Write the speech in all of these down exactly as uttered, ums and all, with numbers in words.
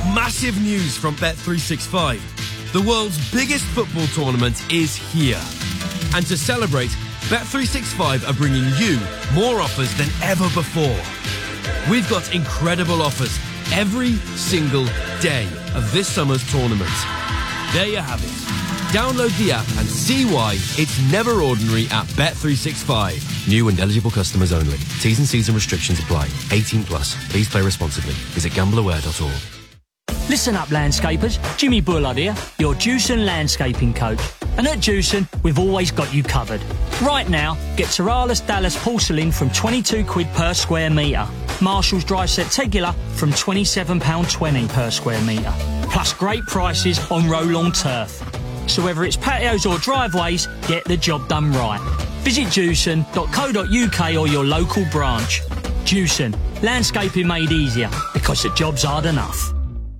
Massive news from Bet three sixty-five. The world's biggest football tournament is here. And to celebrate, Bet three sixty-five are bringing you more offers than ever before. We've got incredible offers every single day of this summer's tournament. There you have it. Download the app and see why it's never ordinary at Bet three sixty-five. New and eligible customers only. T's and C's and restrictions apply. eighteen plus. Please play responsibly. Visit gamble aware dot org. Listen up, landscapers. Jimmy Bullard here, your Jewson landscaping coach. And at Jewson, we've always got you covered. Right now, get Taralis Dallas porcelain from twenty-two quid per square metre. Marshall's dry set Tegula from twenty-seven pounds twenty per square metre. Plus great prices on roll-on turf. So whether it's patios or driveways, get the job done right. Visit jewson dot co dot uk or your local branch. Jewson, landscaping made easier because the job's hard enough.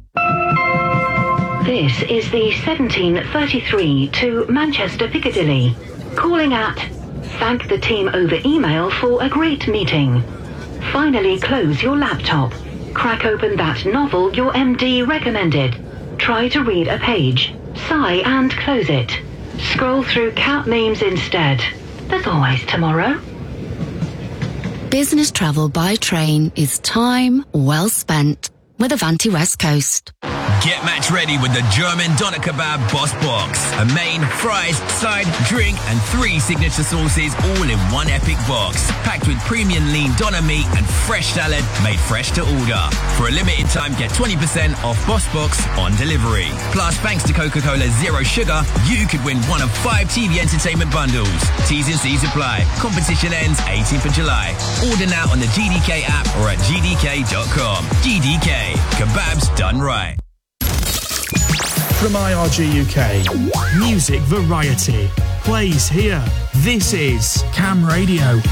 This is the seventeen thirty-three to Manchester Piccadilly. Calling at thank the team over email for a great meeting. Finally close your laptop. Crack open that novel your M D recommended. Try to read a page. Sigh and close it. Scroll through cat memes instead. There's always tomorrow. Business travel by train is time well spent with Avanti West Coast. Get match ready with the German Doner Kebab Boss Box. A main, fries, side, drink and three signature sauces all in one epic box. Packed with premium lean doner meat and fresh salad made fresh to order. For a limited time, get twenty percent off Boss Box on delivery. Plus, thanks to Coca-Cola Zero Sugar, you could win one of five T V entertainment bundles. T's and C's apply. Competition ends eighteenth of July. Order now on the G D K app or at G D K dot com. G D K. Kebabs done right. From I R G U K, music variety plays here. This is Cam Radio.